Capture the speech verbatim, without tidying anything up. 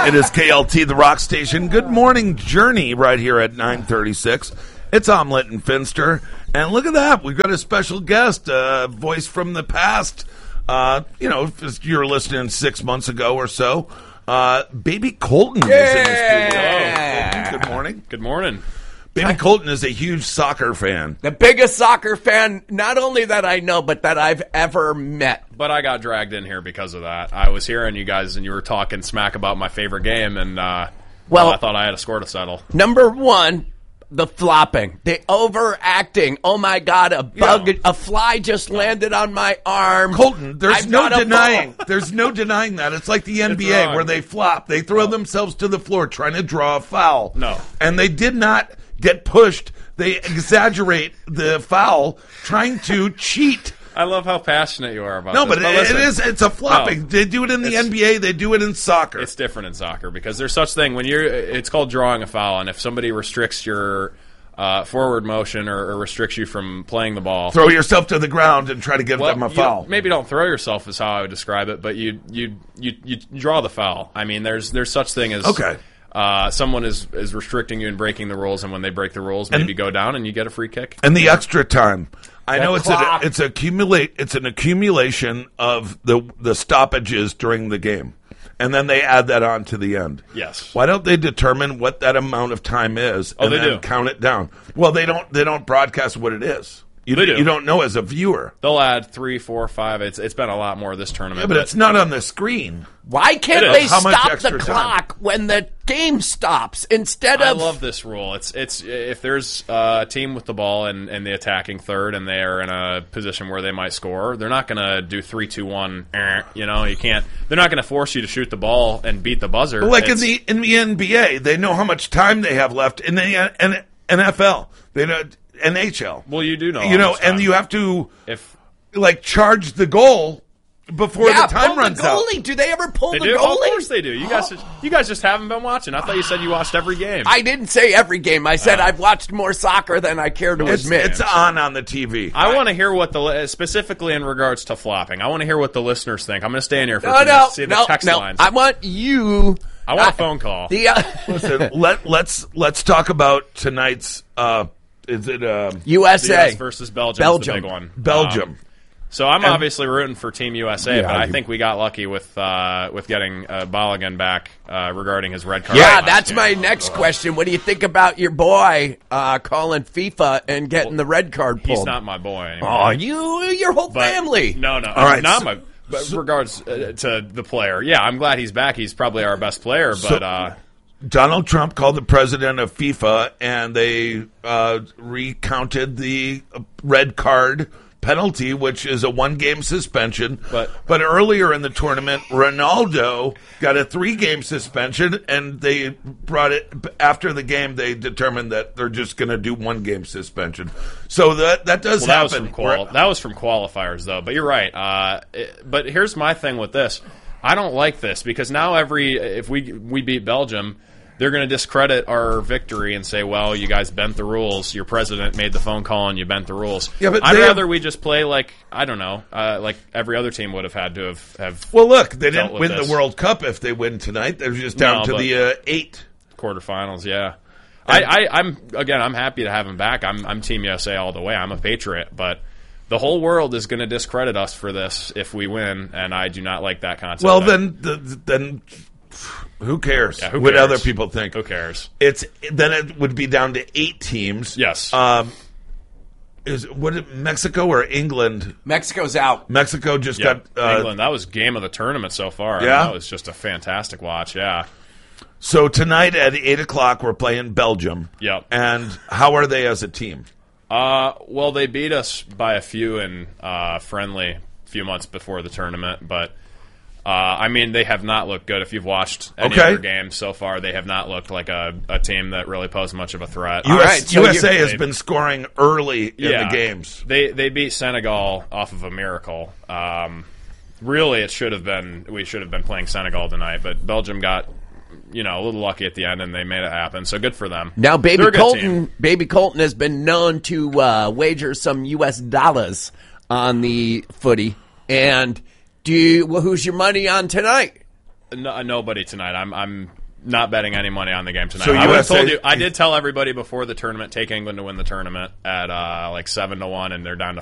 It is K L T, the rock station. Good morning, Journey, right here at nine thirty-six. It's Omelet and Finster. And look at that. We've got a special guest, a voice from the past. Uh, you know, if you're listening six months ago or so. Uh, Baby Colton yeah. is in the studio. Hello, Colton. Good morning. Good morning. Baby Colton is a huge soccer fan. The biggest soccer fan, not only that I know, but that I've ever met. But I got dragged in here because of that. I was hearing you guys, and you were talking smack about my favorite game, and uh, well, well, I thought I had a score to settle. Number one, the flopping, the overacting. Oh my God, a bug, yeah. a fly just landed on my arm. Colton, there's I've no denying. There's no denying that. It's like the N B A where they flop. They throw no. themselves to the floor trying to draw a foul. No. And they did not get pushed. They exaggerate the foul, trying to cheat. I love how passionate you are about no, this. No, but, but it, listen, it is. It's a flopping. No, they do it in the N B A. They do it in soccer. It's different in soccer because there's such thing when you're. It's called drawing a foul, and if somebody restricts your uh, forward motion or, or restricts you from playing the ball, throw yourself to the ground and try to give well, them a foul. You, maybe don't throw yourself is how I would describe it, but you you you you draw the foul. I mean, there's there's such thing as okay. Uh, someone is, is restricting you and breaking the rules, and when they break the rules, maybe and, go down and you get a free kick. And the extra time. I that know it's a, it's accumulate it's an accumulation of the the stoppages during the game, and then they add that on to the end. Yes. Why don't they determine what that amount of time is oh, and they then do. count it down? Well, they don't they don't broadcast what it is. You, they do. You don't know as a viewer. They'll add three, four, five. It's it's been a lot more this tournament. Yeah, but, but it's not on the screen. Why can't they How stop the time? clock when the game stops instead I of? I love this rule. It's it's if there's a team with the ball and, and the attacking third, and they are in a position where they might score, they're not going to do three, two, one. You know, you can't. They're not going to force you to shoot the ball and beat the buzzer. Well, like it's, in the in the N B A, they know how much time they have left. In the N F L, they know. N H L. Well, you do know. You know, and you have to if like charge the goal before yeah, the time pull runs the goalie. out. Do they ever pull they the do? goalie? Of course they do. You guys, you guys just haven't been watching. I thought you said you watched every game. I didn't say every game. I said uh, I've watched more soccer than I care to it's, admit. It's on on the T V. I want to hear what the specifically in regards to flopping. I want to hear what the listeners think. I'm going to stay in here for no, a few no, minutes, see the no, text no. lines. I want you. I want uh, a phone call. The, uh, Listen, let let's let's talk about tonight's. Uh, Is it um, U S A the U S versus Belgium? Belgium. Is the big one. Belgium. Um, so I'm and, obviously rooting for Team U S A, yeah, but I you, think we got lucky with uh, with getting uh, Balogun back uh, regarding his red card. Yeah, that's game. my next question. What do you think about your boy uh, calling FIFA and getting well, the red card pulled? He's not my boy anymore. Oh, you, your whole but, family. No, no, all right, not so, my. But so, regards uh, to the player, yeah, I'm glad he's back. He's probably our best player, but. So, uh, Donald Trump called the president of FIFA, and they uh, recounted the red card penalty, which is a one-game suspension. But, but earlier in the tournament, Ronaldo got a three-game suspension, and they brought it after the game. They determined that they're just going to do one-game suspension. So that that does well, that happen. Was from quali- that was from qualifiers, though. But you're right. Uh, it, but here's my thing with this. I don't like this because now every if we we beat Belgium, they're going to discredit our victory and say, well, you guys bent the rules. Your president made the phone call and you bent the rules. Yeah, but I'd rather have, we just play like, I don't know, uh, like every other team would have had to have. have well, look, they didn't win this. the World Cup if they win tonight. They're just down no, to the uh, eight. Quarterfinals, yeah. I, I, I'm again, I'm happy to have him back. I'm, I'm Team U S A all the way. I'm a patriot, but the whole world is going to discredit us for this if we win, and I do not like that concept. Well, then, the, then who cares yeah, who what cares? other people think? Who cares? It's then it would be down to eight teams. Yes. Um, is what it, Mexico or England? Mexico's out. Mexico just Yep. got uh, England. That was game of the tournament so far. Yeah, I mean, that was just a fantastic watch. Yeah. So tonight at eight o'clock, we're playing Belgium. Yep. And how are they as a team? Uh, well, they beat us by a few in uh, friendly a few months before the tournament, but uh, I mean, they have not looked good. If you've watched any okay. other games so far, they have not looked like a, a team that really posed much of a threat. U S, right, so U S A you, has they, been scoring early in yeah, the games. They they beat Senegal off of a miracle. Um, really, it should have been we should have been playing Senegal tonight, but Belgium got. You know, a little lucky at the end, and they made it happen. So good for them. Now, Baby They're a good Colton, team. Baby Colton has been known to uh, wager some U S dollars on the footy. And do you, well, who's your money on tonight? No, nobody tonight. I'm I'm not betting any money on the game tonight. So I would have U S A told you. I did tell everybody before the tournament, take England to win the tournament at uh, like seven to one, and they're down to